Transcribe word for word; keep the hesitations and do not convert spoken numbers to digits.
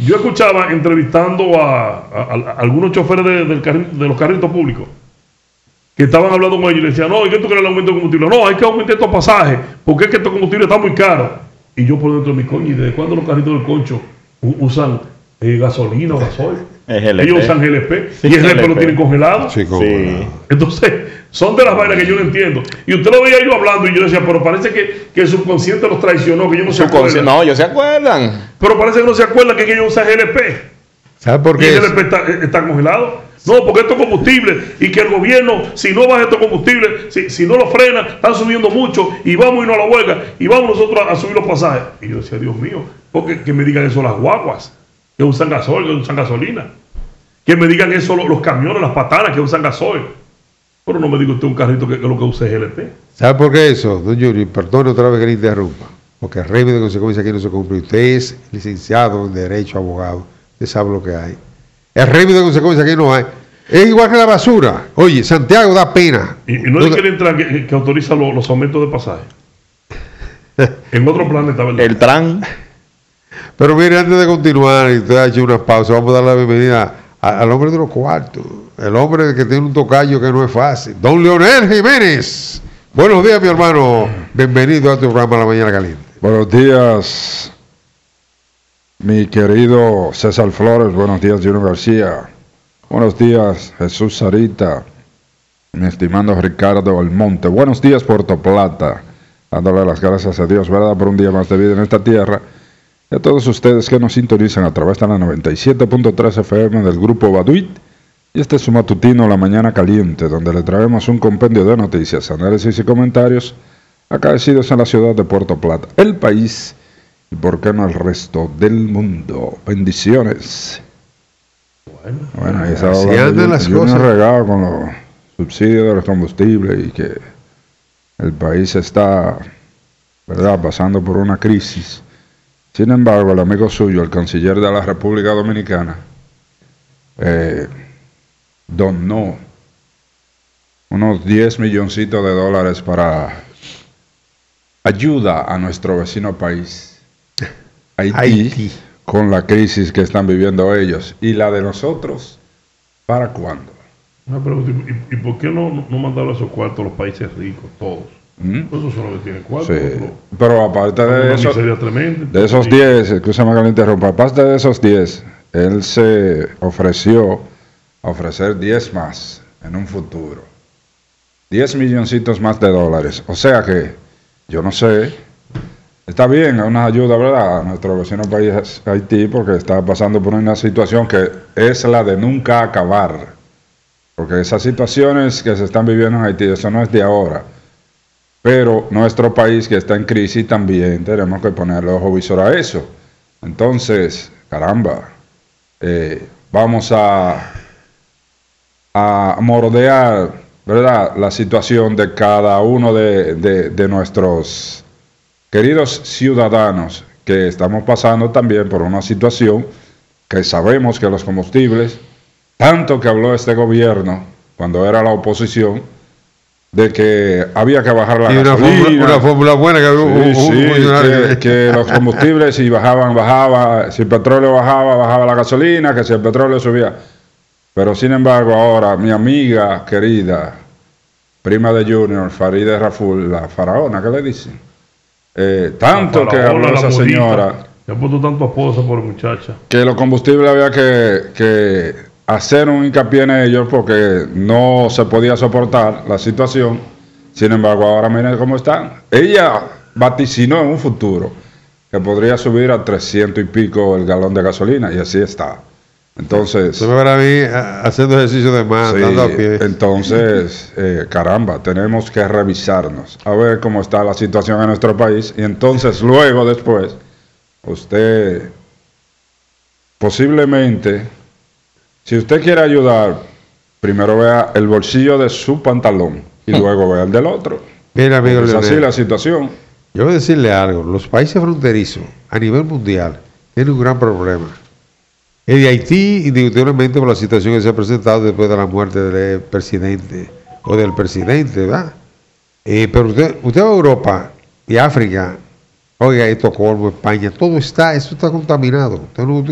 yo escuchaba entrevistando a, a, a algunos choferes de, del carri, de los carritos públicos que estaban hablando con ellos y le decían, no, ¿y qué tú crees el aumento de combustible? No, hay que aumentar estos pasajes, porque es que estos combustibles están muy caros. Y yo por dentro de mi coño, ¿y desde cuándo los carritos del concho usan eh, gasolina o gasoil? Ellos usan G L P, sí, y el G L P lo tienen congelado. Sí, sí. Entonces, son de las vainas que yo no entiendo. Y usted lo veía yo hablando y yo decía, pero parece que, que el subconsciente los traicionó, que ellos no se acuerdan. No, ellos se acuerdan. Pero parece que no se acuerdan que ellos usan G L P. ¿Sabe por qué? Y el G L P está, está congelado. No, porque estos combustibles, y que el gobierno, si no baja estos combustibles, si, si no lo frena, están subiendo mucho, y vamos a irnos a la huelga, y vamos nosotros a, a subir los pasajes. Y yo decía, Dios mío, porque que me digan eso las guaguas, que usan gasoil, que usan gasolina. Que me digan eso los, los camiones, las patanas que usan gasoil. Pero no me diga usted un carrito que, que lo que use es G L P. ¿Sabe por qué eso, don Yuri? Perdone otra vez que le interrumpa. Porque el régimen de consecuencia aquí no se cumple. Usted es licenciado en Derecho, abogado. Usted sabe lo que hay. El régimen de consecuencia aquí no hay. Es igual que la basura. Oye, Santiago da pena. Y, y no es que entrar que, que autoriza lo, los aumentos de pasaje. En otro planeta, ¿verdad? El tran. Pero mire, antes de continuar, y usted ha hecho una pausa, vamos a dar la bienvenida a, al hombre de los cuartos. El hombre que tiene un tocayo que no es fácil. Don Leonel Jiménez. Buenos días, mi hermano. Bienvenido a tu programa La Mañana Caliente. Buenos días, mi querido César Flores. Buenos días, Junior García. Buenos días, Jesús Sarita, mi estimado Ricardo Almonte. Buenos días, Puerto Plata. Dándole las gracias a Dios, ¿verdad?, por un día más de vida en esta tierra. Y a todos ustedes que nos sintonizan a través de la noventa y siete punto tres F M del Grupo Baduit. Y este es su matutino La Mañana Caliente, donde le traemos un compendio de noticias, análisis y comentarios acaecidos en la ciudad de Puerto Plata, el país y, por qué no, el resto del mundo. Bendiciones. Bueno, bueno ahí estaba hablando las yo, cosas. Yo regado con los subsidios de los combustibles y que el país está, ¿verdad?, pasando por una crisis. Sin embargo, el amigo suyo, el canciller de la República Dominicana, eh, donó unos diez milloncitos de dólares para ayuda a nuestro vecino país, Haití, Haití, con la crisis que están viviendo ellos. ¿Y la de nosotros, para cuándo? No, pero, ¿y, y por qué no, no mandaron esos cuartos a los países ricos, todos? ¿Mm? Pues eso solo que tiene cuartos. Sí. Otro, pero aparte de eso, tremenda, de esos diez, escúchame que le interrumpa, aparte de esos diez, él se ofreció a ofrecer diez más en un futuro. diez milloncitos más de dólares. O sea que, yo no sé, está bien, es una ayuda, ¿verdad?, a nuestro vecino país Haití, porque está pasando por una situación que es la de nunca acabar. Porque esas situaciones que se están viviendo en Haití, eso no es de ahora. Pero nuestro país, que está en crisis, también tenemos que ponerle ojo visor a eso. Entonces, caramba, eh, vamos a, a mordear, ¿verdad?, la situación de cada uno de, de, de nuestros queridos ciudadanos, que estamos pasando también por una situación que sabemos que los combustibles, tanto que habló este gobierno cuando era la oposición, de que había que bajar la y una gasolina. Fórmula, una fórmula buena que, sí, un, sí, un que, que los combustibles, si bajaban, bajaba, si el petróleo bajaba, bajaba la gasolina, que si el petróleo subía. Pero sin embargo ahora, mi amiga querida, prima de Junior, Farideh Raful, la faraona, ¿qué le dicen? Eh, tanto que habló esa señora, ya puesto tanto apoyo por muchacha, que los combustibles había que, que hacer un hincapié en ellos porque no se podía soportar la situación. Sin embargo, ahora miren cómo están. Ella vaticinó en un futuro que podría subir a trescientos y pico el galón de gasolina, y así está. Entonces, se me verá a mí haciendo ejercicio de más, sí, dando a pie. Entonces, eh, caramba, tenemos que revisarnos, a ver cómo está la situación en nuestro país, y entonces luego, después, usted posiblemente, si usted quiere ayudar, primero vea el bolsillo de su pantalón y luego vea el del otro. Mira, amigo, es así la situación. Yo voy a decirle algo, los países fronterizos a nivel mundial tienen un gran problema. El de Haití, indiscutiblemente, por la situación que se ha presentado después de la muerte del presidente o del presidente, ¿verdad? Eh, pero usted, usted va a Europa y África, oiga, Estocolmo, España, todo está, eso está contaminado. Usted no,